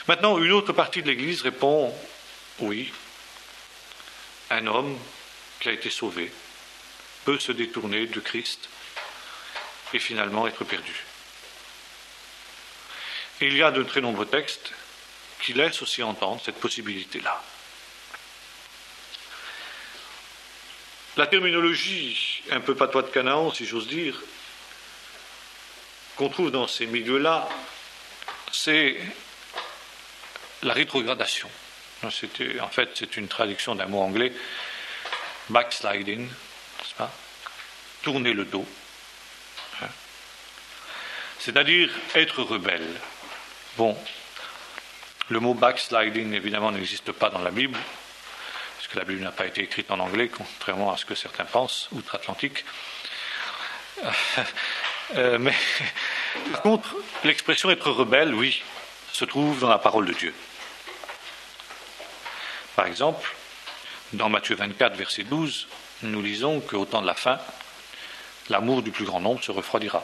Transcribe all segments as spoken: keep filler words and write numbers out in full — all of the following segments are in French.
Maintenant, une autre partie de l'Église répond oui, un homme qui a été sauvé peut se détourner de Christ et finalement être perdu. Et il y a de très nombreux textes qui laissent aussi entendre cette possibilité-là. La terminologie un peu patois de Canaan, si j'ose dire, qu'on trouve dans ces milieux-là, c'est la rétrogradation. C'était, en fait, c'est une traduction d'un mot anglais, backsliding, n'est-ce pas? Tourner le dos. Hein? C'est-à-dire être rebelle. Bon, le mot backsliding, évidemment, n'existe pas dans la Bible, parce que la Bible n'a pas été écrite en anglais, contrairement à ce que certains pensent, outre-Atlantique. Euh, mais, par contre, l'expression être rebelle, oui, se trouve dans la parole de Dieu. Par exemple, dans Matthieu vingt-quatre, verset douze, nous lisons qu'au temps de la fin, l'amour du plus grand nombre se refroidira.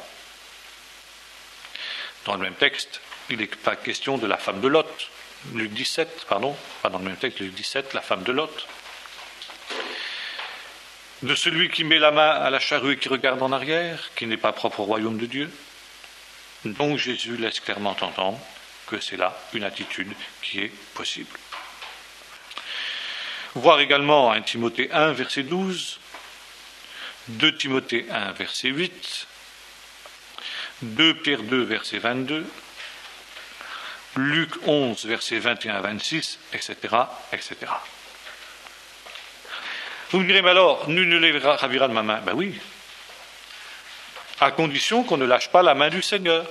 Dans le même texte, il n'est pas question de la femme de Lot. Luc dix-sept, pardon, pas dans le même texte, Luc dix-sept, la femme de Lot. De celui qui met la main à la charrue et qui regarde en arrière, qui n'est pas propre au royaume de Dieu. Donc Jésus laisse clairement entendre que c'est là une attitude qui est possible. Voir également un Timothée un, verset douze, deux Timothée un, verset huit, deux Pierre deux, verset vingt-deux, Luc onze, verset vingt et un à vingt-six, et cetera, et cetera. Vous me direz, mais alors, nul ne les ravira de ma main. Ben oui, à condition qu'on ne lâche pas la main du Seigneur.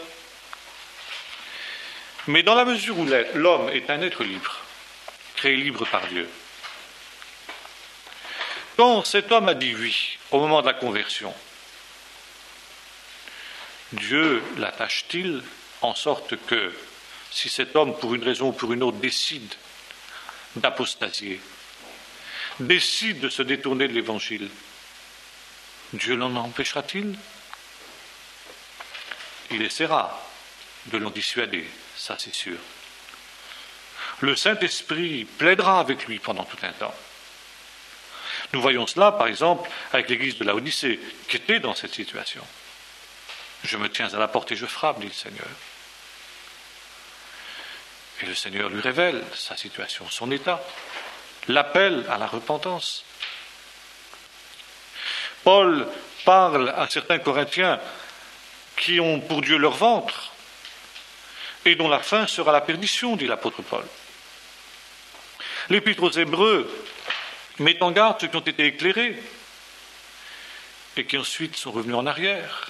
Mais dans la mesure où l'homme est un être libre, créé libre par Dieu, quand cet homme a dit oui au moment de la conversion, Dieu l'attache-t-il en sorte que si cet homme, pour une raison ou pour une autre, décide d'apostasier, décide de se détourner de l'Évangile, Dieu l'en empêchera-t-il? Il essaiera de l'en dissuader, ça c'est sûr. Le Saint-Esprit plaidera avec lui pendant tout un temps. Nous voyons cela, par exemple, avec l'église de Laodicée, qui était dans cette situation. Je me tiens à la porte et je frappe, dit le Seigneur. Et le Seigneur lui révèle sa situation, son état, l'appel à la repentance. Paul parle à certains Corinthiens qui ont pour Dieu leur ventre et dont la fin sera la perdition, dit l'apôtre Paul. L'Épître aux Hébreux met en garde ceux qui ont été éclairés et qui ensuite sont revenus en arrière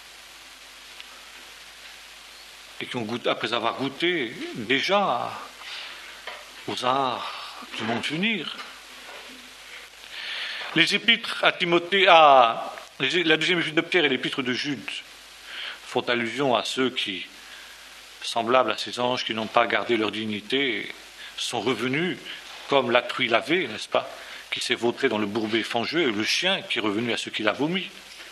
et qui ont goûté, après avoir goûté déjà aux arts du monde venir. Les épîtres à Timothée, à la deuxième épître de Pierre et l'épître de Jude font allusion à ceux qui, semblables à ces anges qui n'ont pas gardé leur dignité, sont revenus comme la truie lavée, n'est-ce pas, qui s'est vautré dans le bourbet fangeux, et le chien qui est revenu à ce qu'il a vomi.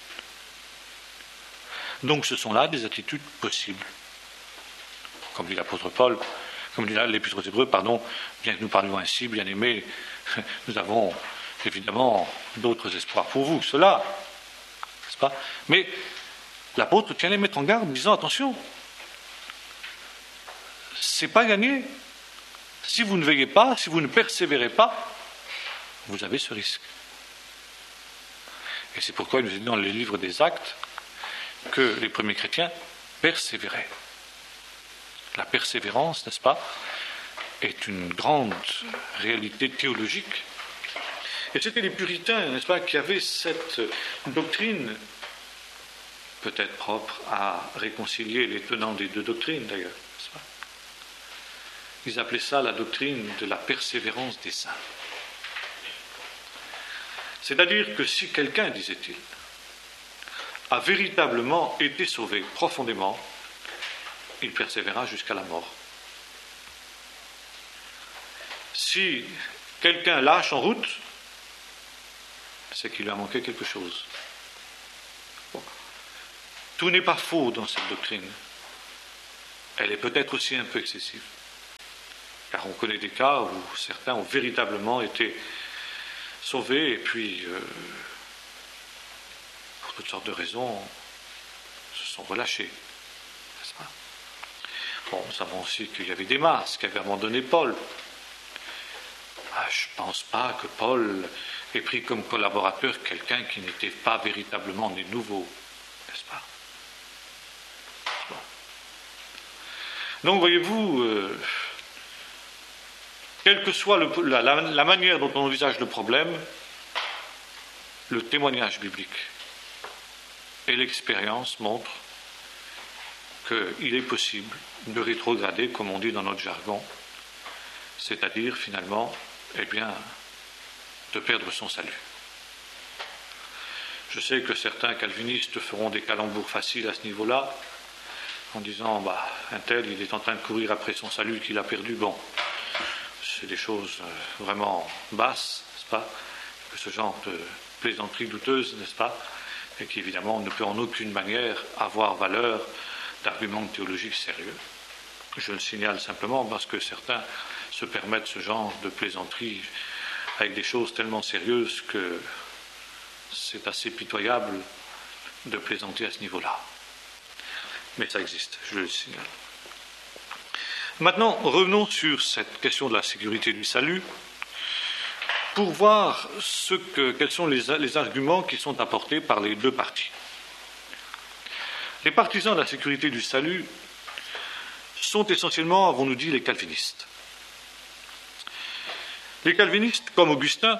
Donc ce sont là des attitudes possibles. Comme dit l'apôtre Paul, comme dit l'Épître aux Hébreux, pardon, bien que nous parlions ainsi, bien aimés, nous avons évidemment d'autres espoirs pour vous, cela, n'est-ce pas? Mais l'apôtre tient à les mettre en garde, disant attention, c'est pas gagné. Si vous ne veillez pas, si vous ne persévérez pas, vous avez ce risque. Et c'est pourquoi il nous est dit dans les livres des Actes que les premiers chrétiens persévéraient. La persévérance, n'est-ce pas, est une grande réalité théologique. Et c'était les puritains, n'est-ce pas, qui avaient cette doctrine, peut-être propre à réconcilier les tenants des deux doctrines d'ailleurs, n'est-ce pas? Ils appelaient ça la doctrine de la persévérance des saints. C'est-à-dire que si quelqu'un, disait-il, a véritablement été sauvé profondément, il persévéra jusqu'à la mort. Si quelqu'un lâche en route, c'est qu'il lui a manqué quelque chose. Bon. Tout n'est pas faux dans cette doctrine. Elle est peut-être aussi un peu excessive. Car on connaît des cas où certains ont véritablement été sauvés et puis, euh, pour toutes sortes de raisons, se sont relâchés. N'est-ce pas ? Bon, nous savons aussi qu'il y avait Démas qui avait abandonné Paul. Ah, je ne pense pas que Paul ait pris comme collaborateur quelqu'un qui n'était pas véritablement né nouveau. N'est-ce pas ? Bon. Donc, voyez-vous, euh, quelle que soit le, la, la, la manière dont on envisage le problème, le témoignage biblique et l'expérience montrent qu'il est possible de rétrograder, comme on dit dans notre jargon, c'est-à-dire finalement, eh bien, de perdre son salut. Je sais que certains calvinistes feront des calembours faciles à ce niveau-là, en disant, bah, un tel, il est en train de courir après son salut qu'il a perdu. Bon, c'est des choses vraiment basses, n'est-ce pas, que ce genre de plaisanterie douteuse, n'est-ce pas, et qui évidemment ne peut en aucune manière avoir valeur d'argument théologique sérieux. Je le signale simplement parce que certains se permettent ce genre de plaisanterie avec des choses tellement sérieuses que c'est assez pitoyable de plaisanter à ce niveau-là. Mais ça existe, je le signale. Maintenant, revenons sur cette question de la sécurité du salut pour voir ce que, quels sont les, les arguments qui sont apportés par les deux parties. Les partisans de la sécurité du salut sont essentiellement, avons-nous dit, les calvinistes. Les calvinistes, comme Augustin,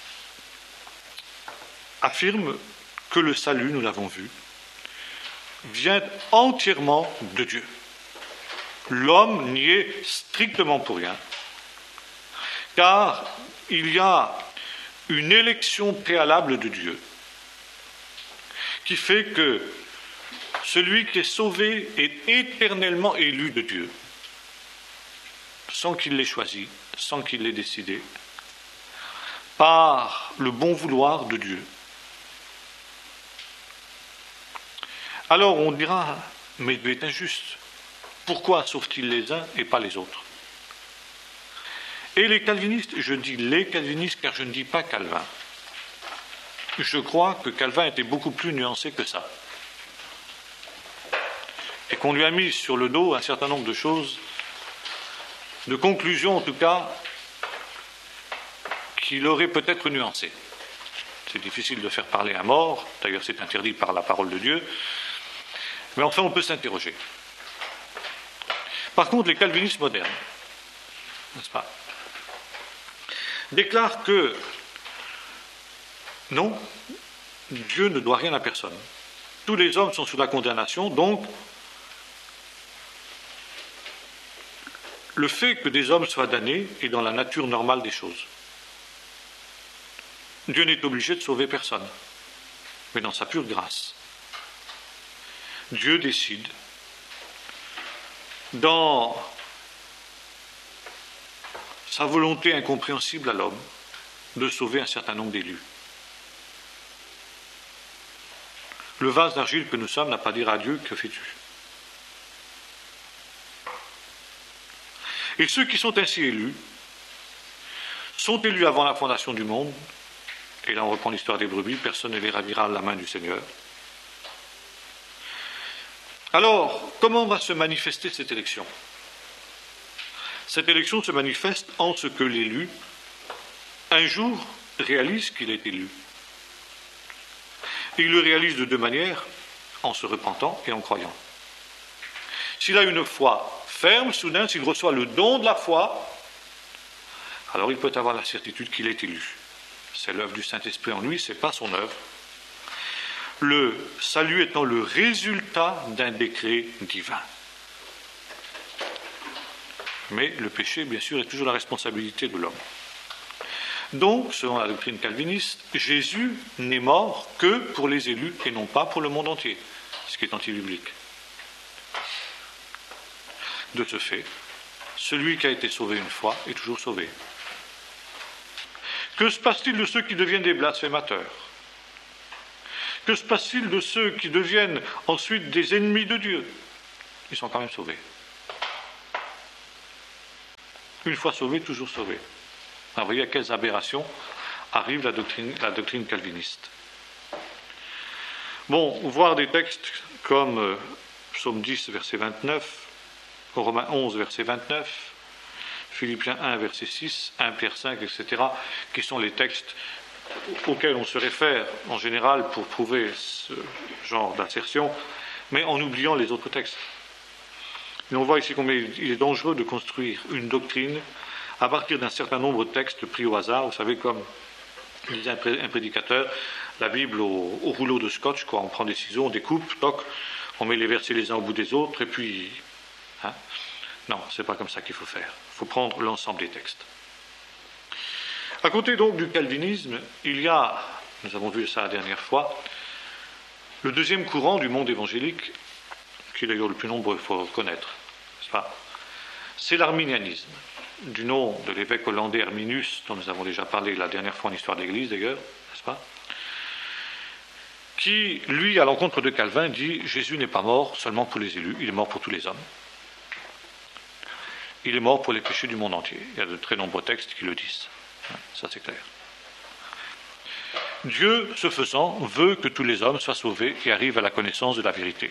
affirment que le salut, nous l'avons vu, vient entièrement de Dieu. L'homme n'y est strictement pour rien, car il y a une élection préalable de Dieu qui fait que celui qui est sauvé est éternellement élu de Dieu, sans qu'il l'ait choisi, sans qu'il l'ait décidé, par le bon vouloir de Dieu. Alors on dira, mais Dieu est injuste. Pourquoi sauve-t-il les uns et pas les autres ? Et les calvinistes, je dis les calvinistes car je ne dis pas Calvin. Je crois que Calvin était beaucoup plus nuancé que ça. Et qu'on lui a mis sur le dos un certain nombre de choses, de conclusions en tout cas, qu'il aurait peut-être nuancées. C'est difficile de faire parler un mort, d'ailleurs c'est interdit par la parole de Dieu, mais enfin on peut s'interroger. Par contre, les calvinistes modernes, n'est-ce pas, déclarent que non, Dieu ne doit rien à personne. Tous les hommes sont sous la condamnation, donc le fait que des hommes soient damnés est dans la nature normale des choses. Dieu n'est obligé de sauver personne, mais dans sa pure grâce. Dieu décide, dans sa volonté incompréhensible à l'homme, de sauver un certain nombre d'élus. Le vase d'argile que nous sommes n'a pas à dire à Dieu, que fais-tu ? Et ceux qui sont ainsi élus sont élus avant la fondation du monde, et là on reprend l'histoire des brebis, personne ne les ravira de la main du Seigneur. Alors, comment va se manifester cette élection ? Cette élection se manifeste en ce que l'élu, un jour, réalise qu'il est élu. Et il le réalise de deux manières, en se repentant et en croyant. S'il a une foi ferme, soudain, s'il reçoit le don de la foi, alors il peut avoir la certitude qu'il est élu. C'est l'œuvre du Saint-Esprit en lui, ce n'est pas son œuvre. Le salut étant le résultat d'un décret divin. Mais le péché, bien sûr, est toujours la responsabilité de l'homme. Donc, selon la doctrine calviniste, Jésus n'est mort que pour les élus et non pas pour le monde entier, ce qui est antibiblique. De ce fait, celui qui a été sauvé une fois est toujours sauvé. Que se passe-t-il de ceux qui deviennent des blasphémateurs ? Que se passe-t-il de ceux qui deviennent ensuite des ennemis de Dieu ? Ils sont quand même sauvés. Une fois sauvé, toujours sauvé. Alors, vous voyez à quelles aberrations arrive la doctrine, la doctrine calviniste. Bon, voir des textes comme euh, Psaume dix, verset vingt-neuf, Romains onze, verset vingt-neuf, Philippiens un, verset six, un Pierre cinq, et cetera, qui sont les textes auxquels on se réfère en général pour prouver ce genre d'assertion, mais en oubliant les autres textes. Et on voit ici combien il est dangereux de construire une doctrine à partir d'un certain nombre de textes pris au hasard. Vous savez, comme disait un prédicateur, la Bible au, au rouleau de scotch, quoi. On prend des ciseaux, on découpe, toc, on met les versets les uns au bout des autres, et puis... Hein, non, c'est pas comme ça qu'il faut faire. Il faut prendre l'ensemble des textes. À côté donc du calvinisme, il y a, nous avons vu ça la dernière fois, le deuxième courant du monde évangélique, qui est d'ailleurs le plus nombreux, il faut le reconnaître, n'est-ce pas ? C'est l'arminianisme, du nom de l'évêque hollandais Arminius, dont nous avons déjà parlé la dernière fois en histoire de l'Église d'ailleurs, n'est-ce pas ? Qui, lui, à l'encontre de Calvin, dit « Jésus n'est pas mort seulement pour les élus, il est mort pour tous les hommes. Il est mort pour les péchés du monde entier. » Il y a de très nombreux textes qui le disent. Ça, c'est clair. Dieu, ce faisant, veut que tous les hommes soient sauvés et arrivent à la connaissance de la vérité.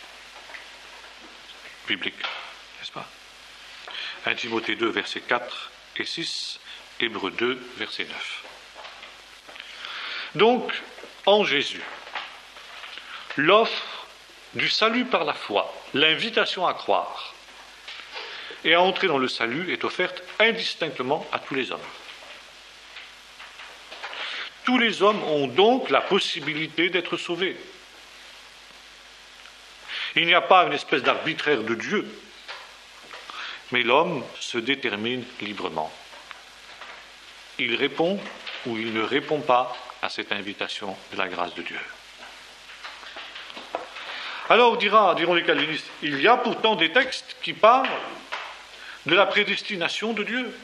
Biblique, n'est-ce pas ? un Timothée deux, versets quatre et six, Hébreux deux, verset neuf. Donc, en Jésus, l'offre du salut par la foi, l'invitation à croire et à entrer dans le salut est offerte indistinctement à tous les hommes. Tous les hommes ont donc la possibilité d'être sauvés. Il n'y a pas une espèce d'arbitraire de Dieu, mais l'homme se détermine librement. Il répond ou il ne répond pas à cette invitation de la grâce de Dieu. Alors, dira, diront les calvinistes, il y a pourtant des textes qui parlent de la prédestination de Dieu.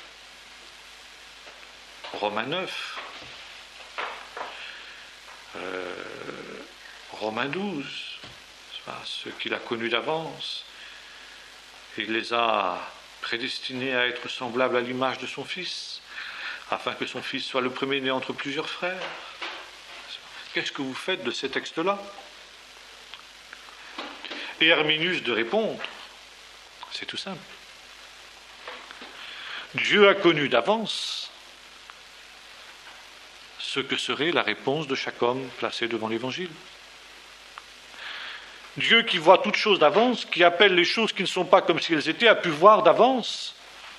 Romains neuf, euh, Romains douze, ceux qu'il a connus d'avance, il les a prédestinés à être semblables à l'image de son Fils, afin que son Fils soit le premier-né entre plusieurs frères. Qu'est-ce que vous faites de ces textes-là ? Et Arminius de répondre, c'est tout simple. Dieu a connu d'avance ce que serait la réponse de chaque homme placé devant l'Évangile. Dieu qui voit toutes choses d'avance, qui appelle les choses qui ne sont pas comme si elles étaient, a pu voir d'avance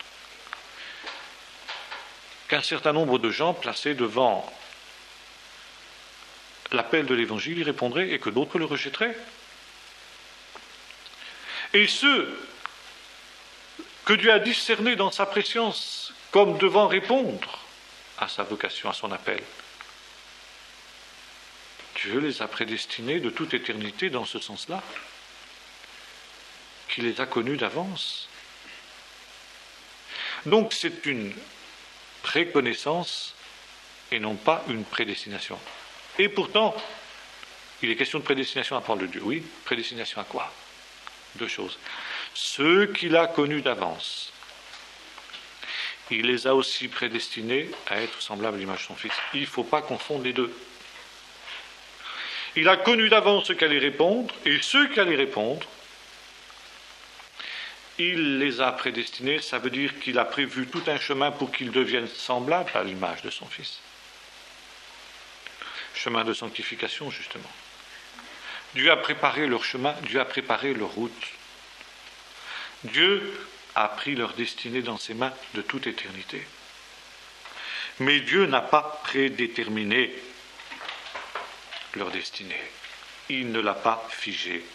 qu'un certain nombre de gens placés devant l'appel de l'Évangile y répondraient et que d'autres le rejetteraient. Et ceux que Dieu a discernés dans sa préscience comme devant répondre à sa vocation, à son appel, Dieu les a prédestinés de toute éternité dans ce sens-là, qu'il les a connus d'avance. Donc c'est une préconnaissance et non pas une prédestination. Et pourtant, il est question de prédestination à parole de Dieu. Oui, prédestination à quoi ? Deux choses. Ceux qu'il a connus d'avance, il les a aussi prédestinés à être semblables à l'image de son Fils. Il ne faut pas confondre les deux. Il a connu d'avance ceux qui allaient répondre, et ceux qui allaient répondre, il les a prédestinés, ça veut dire qu'il a prévu tout un chemin pour qu'ils deviennent semblables à l'image de son Fils. Chemin de sanctification, justement. Dieu a préparé leur chemin, Dieu a préparé leur route. Dieu a pris leur destinée dans ses mains de toute éternité. Mais Dieu n'a pas prédéterminé leur destinée. Il ne l'a pas figée.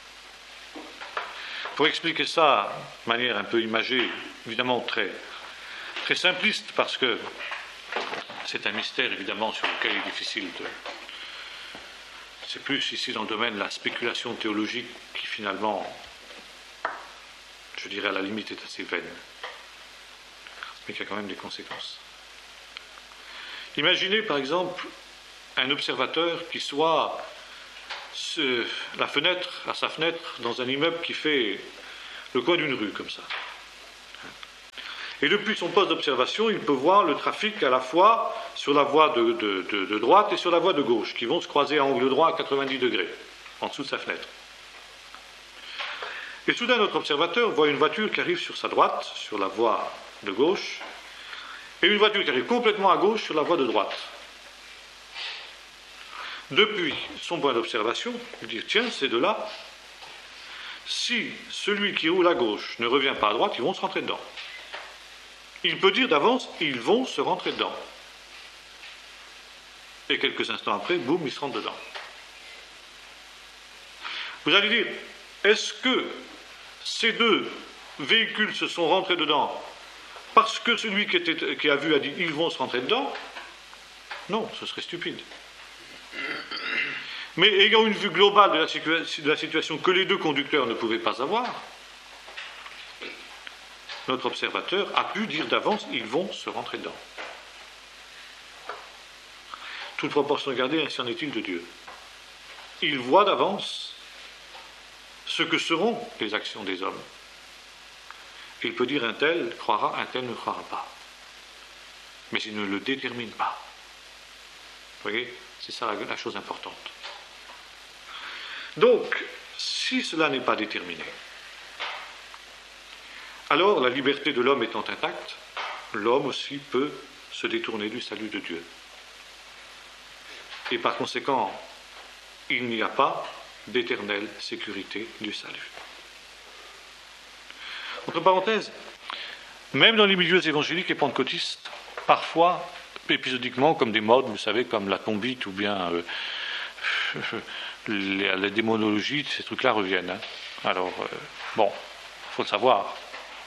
Pour expliquer ça de manière un peu imagée, évidemment très, très simpliste, parce que c'est un mystère évidemment sur lequel il est difficile de... C'est plus ici dans le domaine de la spéculation théologique qui finalement, je dirais à la limite, est assez vaine, mais qui a quand même des conséquences. Imaginez par exemple un observateur qui soit ce, la fenêtre, à sa fenêtre dans un immeuble qui fait le coin d'une rue comme ça. Et depuis son poste d'observation, il peut voir le trafic à la fois sur la voie de, de, de, de droite et sur la voie de gauche, qui vont se croiser à angle droit à quatre-vingt-dix degrés, en dessous de sa fenêtre. Et soudain, notre observateur voit une voiture qui arrive sur sa droite, sur la voie de gauche, et une voiture qui arrive complètement à gauche sur la voie de droite. Depuis son point d'observation, il dit, tiens, ces deux-là, si celui qui roule à gauche ne revient pas à droite, ils vont se rentrer dedans. Il peut dire d'avance, ils vont se rentrer dedans. Et quelques instants après, boum, ils se rentrent dedans. Vous allez dire, est-ce que ces deux véhicules se sont rentrés dedans parce que celui qui, était, qui a vu a dit, ils vont se rentrer dedans? Non, ce serait stupide. Mais ayant une vue globale de la, situa- de la situation que les deux conducteurs ne pouvaient pas avoir, notre observateur a pu dire d'avance, ils vont se rentrer dedans. Toute proportion gardée, ainsi en est-il de Dieu. Il voit d'avance ce que seront les actions des hommes. Il peut dire un tel croira, un tel ne croira pas. Mais il ne le détermine pas. Vous voyez, c'est ça la, la chose importante. Donc, si cela n'est pas déterminé, alors la liberté de l'homme étant intacte, l'homme aussi peut se détourner du salut de Dieu. Et par conséquent, il n'y a pas d'éternelle sécurité du salut. Entre parenthèses, même dans les milieux évangéliques et pentecôtistes, parfois, épisodiquement, comme des modes, vous savez, comme la tombite ou bien euh, la, la démonologie, ces trucs-là reviennent. Hein. Alors, euh, bon, il faut le savoir.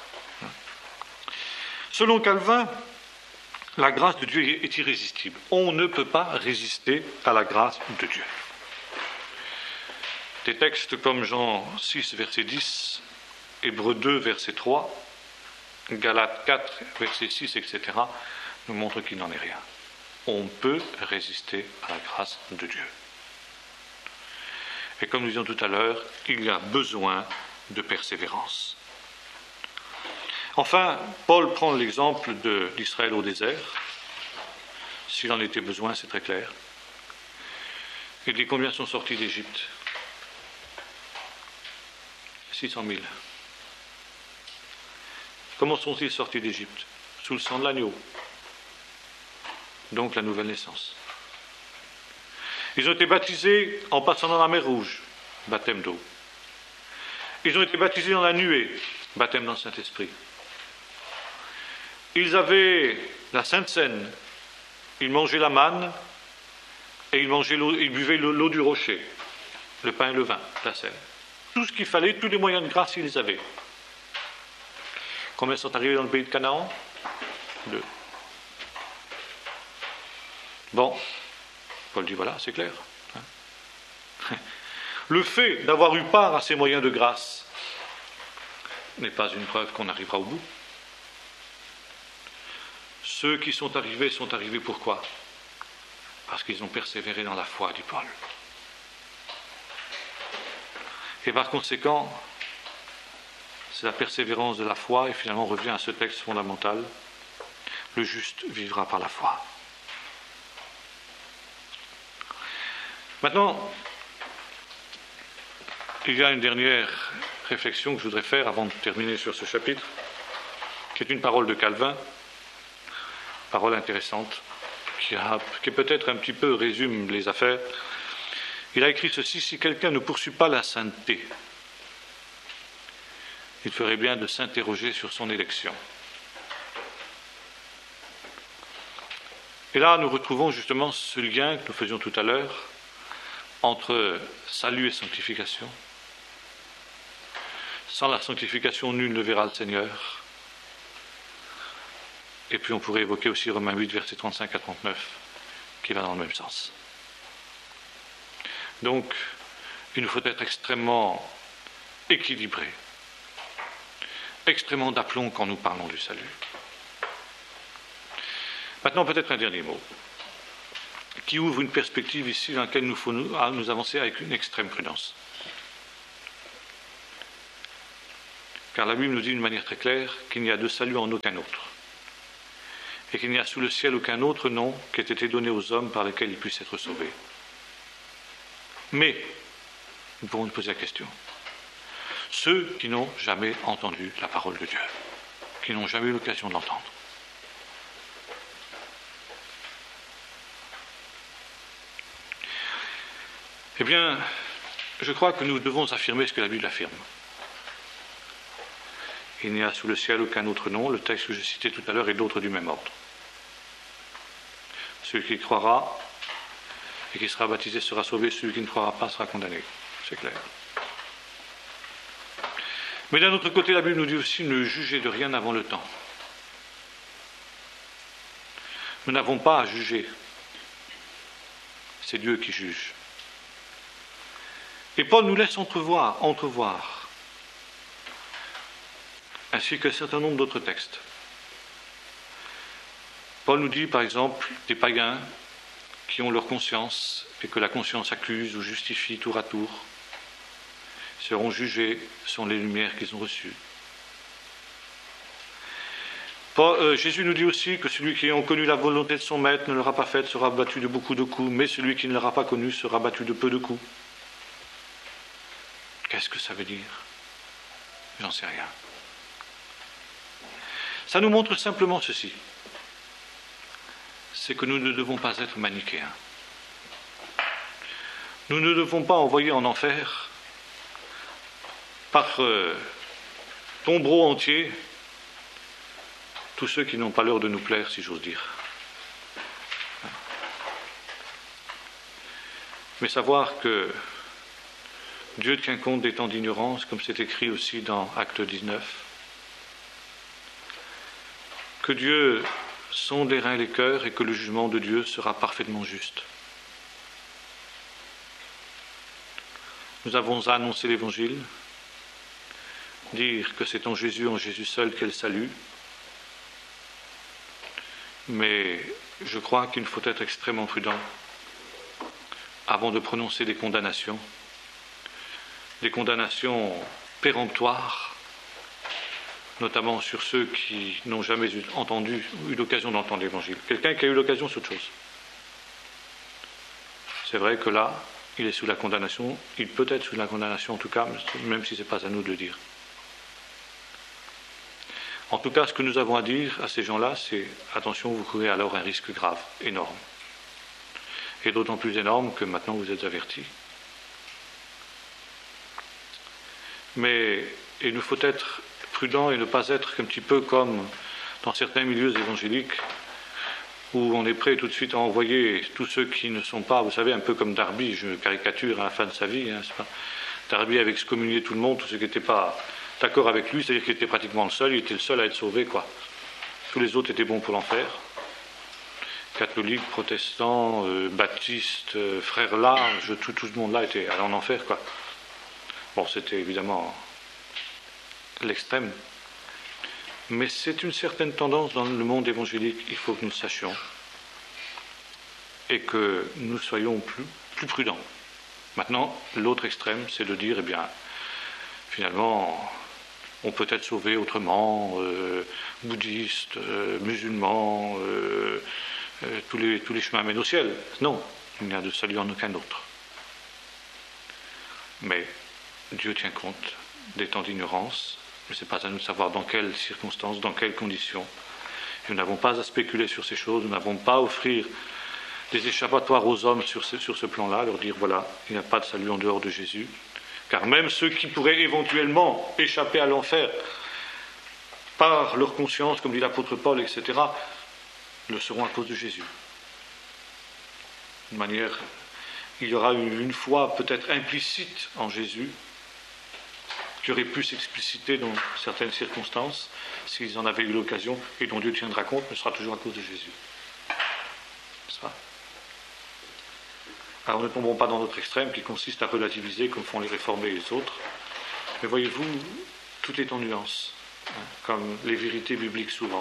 Selon Calvin, la grâce de Dieu est irrésistible. On ne peut pas résister à la grâce de Dieu. Des textes comme Jean six, verset dix, Hébreux deux, verset trois, Galates quatre, verset six, et cetera, nous montrent qu'il n'en est rien. On peut résister à la grâce de Dieu. Et comme nous disions tout à l'heure, il y a besoin de persévérance. Enfin, Paul prend l'exemple de l'Israël au désert. S'il en était besoin, c'est très clair. Il dit combien sont sortis d'Égypte? six cent mille. Comment sont-ils sortis d'Égypte? Sous le sang de l'agneau. Donc la nouvelle naissance. Ils ont été baptisés en passant dans la mer Rouge, baptême d'eau. Ils ont été baptisés dans la nuée, baptême dans le Saint-Esprit. Ils avaient la Sainte Seine, ils mangeaient la manne et ils, mangeaient l'eau, ils buvaient l'eau du rocher, le pain et le vin, la Seine. Tout ce qu'il fallait, tous les moyens de grâce, ils les avaient. Combien sont arrivés dans le pays de Canaan? Deux. Bon, Paul dit voilà, c'est clair. Hein. Le fait d'avoir eu part à ces moyens de grâce n'est pas une preuve qu'on arrivera au bout. Ceux qui sont arrivés sont arrivés pourquoi? Parce qu'ils ont persévéré dans la foi, dit Paul. Et par conséquent, c'est la persévérance de la foi, et finalement on revient à ce texte fondamental, le juste vivra par la foi. Maintenant, il y a une dernière réflexion que je voudrais faire avant de terminer sur ce chapitre, qui est une parole de Calvin, parole intéressante, qui, a, qui peut-être un petit peu résume les affaires. Il a écrit ceci: si quelqu'un ne poursuit pas la sainteté, il ferait bien de s'interroger sur son élection. Et là, nous retrouvons justement ce lien que nous faisions tout à l'heure entre salut et sanctification. Sans la sanctification, nul ne verra le Seigneur. Et puis on pourrait évoquer aussi Romains huit, versets trente-cinq à trente-neuf, qui va dans le même sens. Donc, il nous faut être extrêmement équilibrés, extrêmement d'aplomb quand nous parlons du salut. Maintenant, peut-être un dernier mot, qui ouvre une perspective ici dans laquelle il nous faut nous, nous avancer avec une extrême prudence. Car la Bible nous dit d'une manière très claire qu'il n'y a de salut en aucun autre. Et qu'il n'y a sous le ciel aucun autre nom qui ait été donné aux hommes par lequel ils puissent être sauvés. Mais, nous pourrons nous poser la question, ceux qui n'ont jamais entendu la parole de Dieu, qui n'ont jamais eu l'occasion de l'entendre, eh bien, je crois que nous devons affirmer ce que la Bible affirme. Il n'y a sous le ciel aucun autre nom, le texte que je citais tout à l'heure est d'autres du même ordre. Celui qui croira et qui sera baptisé sera sauvé, celui qui ne croira pas sera condamné. C'est clair. Mais d'un autre côté, la Bible nous dit aussi ne jugez de rien avant le temps. Nous n'avons pas à juger. C'est Dieu qui juge. Et Paul nous laisse entrevoir, entrevoir, ainsi qu'un certain nombre d'autres textes. Paul nous dit, par exemple, des païens qui ont leur conscience et que la conscience accuse ou justifie tour à tour, seront jugés selon les lumières qu'ils ont reçues. Paul, euh, Jésus nous dit aussi que celui qui ayant connu la volonté de son maître ne l'aura pas faite sera battu de beaucoup de coups, mais celui qui ne l'aura pas connu sera battu de peu de coups. Qu'est-ce que ça veut dire? J'en sais rien. Ça nous montre simplement ceci. C'est que nous ne devons pas être manichéens. Nous ne devons pas envoyer en enfer par euh, tombereau entier tous ceux qui n'ont pas l'heure de nous plaire, si j'ose dire. Mais savoir que Dieu tient compte des temps d'ignorance, comme c'est écrit aussi dans Acte dix-neuf, que Dieu sonde les reins et les cœurs et que le jugement de Dieu sera parfaitement juste. Nous avons à annoncer l'Évangile, dire que c'est en Jésus, en Jésus seul qu'est le salut, mais je crois qu'il faut être extrêmement prudent avant de prononcer des condamnations, des condamnations péremptoires, notamment sur ceux qui n'ont jamais eu, entendu, eu l'occasion d'entendre l'Évangile. Quelqu'un qui a eu l'occasion, c'est autre chose. C'est vrai que là, il est sous la condamnation, il peut être sous la condamnation en tout cas, même si ce n'est pas à nous de le dire. En tout cas, ce que nous avons à dire à ces gens-là, c'est attention, vous courez alors un risque grave, énorme. Et d'autant plus énorme que maintenant vous êtes avertis. Mais il nous faut être prudent et ne pas être un petit peu comme dans certains milieux évangéliques où on est prêt tout de suite à envoyer tous ceux qui ne sont pas, vous savez, un peu comme Darby, je caricature à la fin de sa vie, hein, c'est pas, Darby avait excommunié tout le monde, tous ceux qui n'étaient pas d'accord avec lui, c'est-à-dire qu'il était pratiquement le seul, il était le seul à être sauvé, quoi. Tous les autres étaient bons pour l'enfer. Catholiques, protestants, euh, baptistes, euh, frères larges, tout, tout ce monde-là était allé en enfer, quoi. Bon, c'était évidemment l'extrême. Mais c'est une certaine tendance dans le monde évangélique, il faut que nous le sachions. Et que nous soyons plus, plus prudents. Maintenant, l'autre extrême, c'est de dire, eh bien, finalement, on peut être sauvé autrement, euh, bouddhistes, euh, musulmans, euh, euh, tous, les, tous les chemins mènent au ciel. Non, il n'y a de salut en aucun autre. Mais Dieu tient compte des temps d'ignorance, mais ce n'est pas à nous de savoir dans quelles circonstances, dans quelles conditions. Et nous n'avons pas à spéculer sur ces choses, nous n'avons pas à offrir des échappatoires aux hommes sur ce, sur ce plan-là, leur dire voilà, il n'y a pas de salut en dehors de Jésus. Car même ceux qui pourraient éventuellement échapper à l'enfer par leur conscience, comme dit l'apôtre Paul, et cetera, le seront à cause de Jésus. De manière, il y aura une, une foi peut-être implicite en Jésus, qui aurait pu s'expliciter dans certaines circonstances, s'ils en avaient eu l'occasion, et dont Dieu tiendra compte, mais ce sera toujours à cause de Jésus. Ça. Alors ne tombons pas dans notre extrême qui consiste à relativiser comme font les réformés et les autres. Mais voyez-vous, tout est en nuance, hein, comme les vérités bibliques souvent.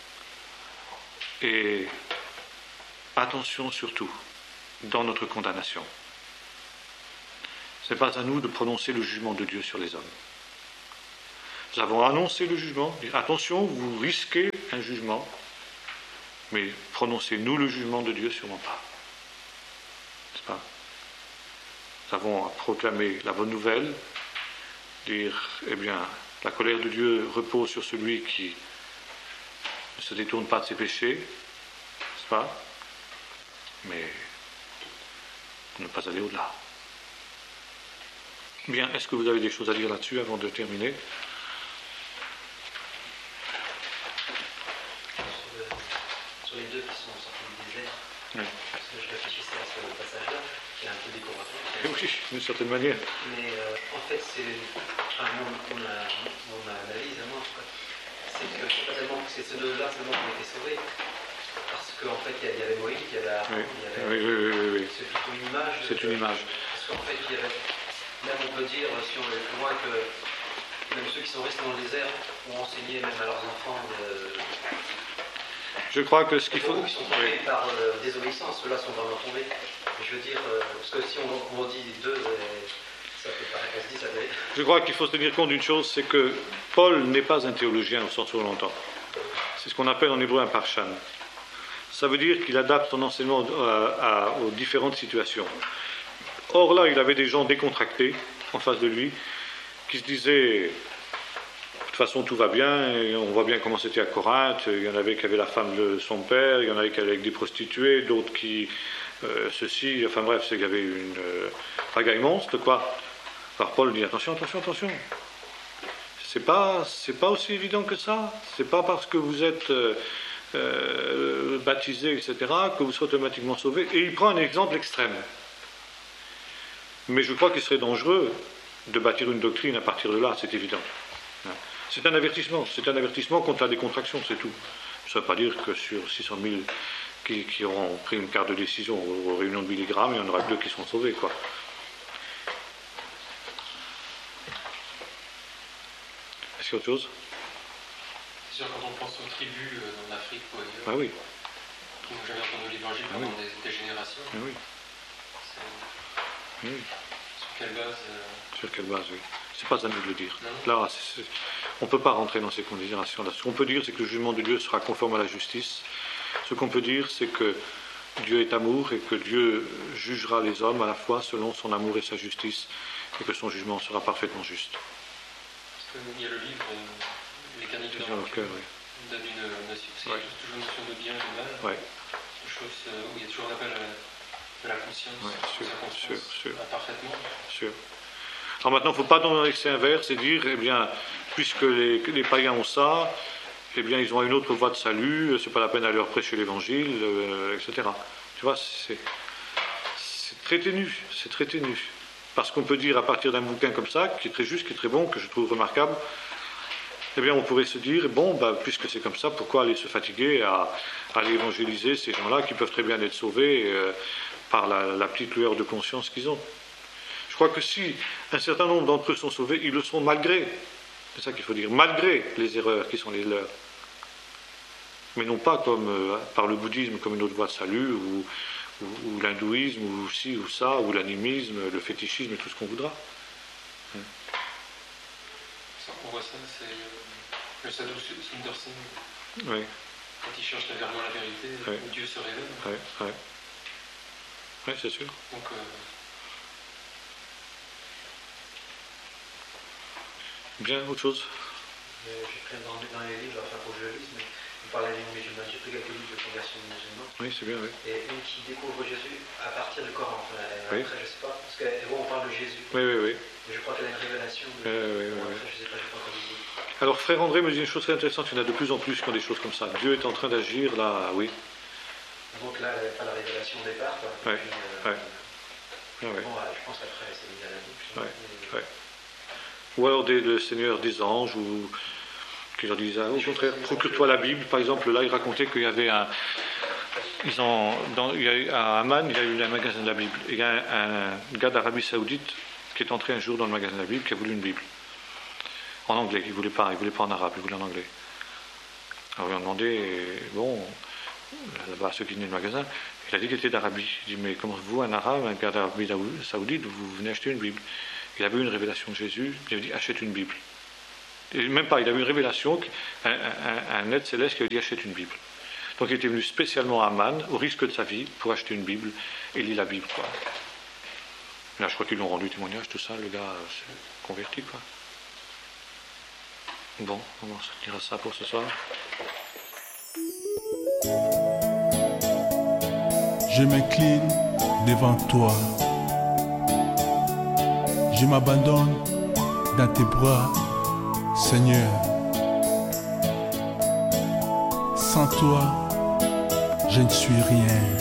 Et attention surtout dans notre condamnation. Ce n'est pas à nous de prononcer le jugement de Dieu sur les hommes. Nous avons annoncé le jugement. Attention, vous risquez un jugement, mais prononcez-nous le jugement de Dieu, sûrement pas. N'est-ce pas? Nous avons proclamé la bonne nouvelle, dire, eh bien, la colère de Dieu repose sur celui qui ne se détourne pas de ses péchés, n'est-ce pas? Mais ne pas aller au-delà. Bien, est-ce que vous avez des choses à dire là-dessus avant de terminer? Sur les deux qui sont sortis du désert, Oui. parce que je réfléchissais à ce passage-là, qui est un peu décorateur. Oui, d'une certaine manière. Mais euh, en fait, c'est enfin, mon, mon, mon analyse à moi, en tout cas, c'est que c'est pas tellement que c'est ces deux-là seulement qui ont été sauvés, parce qu'en fait, il y, y avait Moïse, il y avait Aaron, Oui. il y avait. Oui, oui, oui, oui, oui. C'est plutôt une image. C'est une image. Parce qu'en fait, il y avait. Même on peut dire, si on est plus loin, que même ceux qui sont restés dans le désert ont enseigné même à leurs enfants de. Je crois que ce qu'il faut. Qui sont tombés Oui. par euh, désobéissance, ceux-là sont vraiment tombés. Je veux dire, euh, parce que si on, on dit deux, euh, ça peut paraître, on se dit, ça peut être. Je crois qu'il faut se tenir compte d'une chose, c'est que Paul n'est pas un théologien au sens où on l'entend. C'est ce qu'on appelle en hébreu un parshan. Ça veut dire qu'il adapte son enseignement à, à, aux différentes situations. Or là, il avait des gens décontractés en face de lui, qui se disaient, de toute façon tout va bien, et on voit bien comment c'était à Corinthe, il y en avait qui avaient la femme de son père, il y en avait qui allaient avec des prostituées, d'autres qui, euh, ceci, enfin bref, c'est qu'il y avait une euh, pagaille monstre, quoi. Alors Paul dit, attention, attention, attention, c'est pas, c'est pas aussi évident que ça, c'est pas parce que vous êtes euh, euh, baptisé, et cetera, que vous serez automatiquement sauvé, et il prend un exemple extrême. Mais je crois qu'il serait dangereux de bâtir une doctrine à partir de là, c'est évident. C'est un avertissement, c'est un avertissement contre la décontraction, c'est tout. Ça ne veut pas dire que sur six cent mille qui, qui auront pris une carte de décision aux, aux réunions de Billy Graham, il y en aura deux qui seront sauvés, quoi. Est-ce qu'il y a autre chose? C'est sûr, quand on pense aux tribus euh, en Afrique ou ailleurs, Ah oui. où j'avais entendu l'évangile Ah pendant oui. des, des générations, Ah oui. c'est- Oui. sur quelle base euh, Sur quelle base, oui. C'est pas à nous de le dire. Non. Là, c'est- c'est- on ne peut pas rentrer dans ces considérations-là. Ce qu'on peut dire, c'est que le jugement de Dieu sera conforme à la justice. Ce qu'on peut dire, c'est que Dieu est amour et que Dieu jugera les hommes à la fois selon son amour et sa justice, et que son jugement sera parfaitement juste. Parce qu'il y a le livre euh, Les Candides de C'est dans le Rancune, cœur, oui. qui donne une notion, c'est Ouais. toujours une notion de bien et de mal, Ouais. une chose euh, où il y a toujours l'appel à, à la conscience, Ouais, sûr, sa conscience sûr, sûr. euh, parfaitement. Sûr. Alors maintenant, il ne faut pas dans l'excès inverse et dire, eh bien, puisque les, les païens ont ça, eh bien, ils ont une autre voie de salut, c'est pas la peine d'aller leur prêcher l'évangile, euh, et cetera. Tu vois, c'est, c'est très ténu, c'est très ténu. Parce qu'on peut dire à partir d'un bouquin comme ça, qui est très juste, qui est très bon, que je trouve remarquable, eh bien, on pourrait se dire, bon, bah, puisque c'est comme ça, pourquoi aller se fatiguer à, à aller évangéliser ces gens-là qui peuvent très bien être sauvés euh, par la, la petite lueur de conscience qu'ils ont. Je crois que si un certain nombre d'entre eux sont sauvés, ils le sont malgré, c'est ça qu'il faut dire, malgré les erreurs qui sont les leurs. Mais non pas comme euh, par le bouddhisme comme une autre voie de salut, ou, ou, ou l'hindouisme, ou ci ou ça, ou l'animisme, le fétichisme et tout ce qu'on voudra. Ça, on voit ça, c'est euh, le Sadhu Sundar Singh, Oui, quand il cherche vraiment la vérité, Ouais. où Dieu se révèle. oui, oui. Oui, c'est sûr. Donc, euh, Bien, autre chose? Euh, J'ai pris dans, dans les livres, enfin pour que je le lise, mais vous parlez des musulmans, j'ai pris quelques livres de conversion de musulmans, Oui, c'est bien, oui. et une qui découvre Jésus à partir du Coran. Enfin, Oui. après, je sais pas, parce que bon, on parle de Jésus, Oui, oui, oui. mais je crois qu'elle a une révélation. De... Oui, oui, oui, Bon, oui. après, je sais pas, j'ai pas encore lu. Alors, frère André me dit une chose très intéressante, il y en a de plus en plus qui ont des choses comme ça. Dieu est en train d'agir, là, oui. Donc là, elle n'avait pas la révélation au départ, quoi. Ouais, Et puis, euh, ouais. Ah, ouais. Bon, je pense qu'après, elle s'est mise à la bouche. Ouais, mais- ouais. Ou alors des, le Seigneur des anges, ou qui leur disent, ah, au contraire, procure-toi la Bible. Par exemple, là, il racontait qu'il y avait un... Ils ont, dans, il y a eu, à Amman, il y a eu un magasin de la Bible. Et il y a un, un gars d'Arabie Saoudite qui est entré un jour dans le magasin de la Bible, qui a voulu une Bible. En anglais, il ne voulait pas, il voulait pas en arabe, il voulait en anglais. Alors, ils ont demandé, bon, là-bas, ceux qui venaient du magasin, il a dit qu'il était d'Arabie. Il dit, mais comment vous, un arabe, un gars d'Arabie Saoudite, vous venez acheter une Bible? Il avait eu une révélation de Jésus, il avait dit, achète une Bible. Et même pas, il a eu une révélation, un, un, un être céleste qui lui a dit achète une Bible. Donc il était venu spécialement à Amman, au risque de sa vie, pour acheter une Bible et lire la Bible, quoi. Là, je crois qu'ils lui ont rendu témoignage, tout ça, le gars euh, s'est converti, quoi. Bon, on va se dire ça pour ce soir. Je m'incline devant toi. Je m'abandonne dans tes bras, Seigneur. Sans toi, je ne suis rien.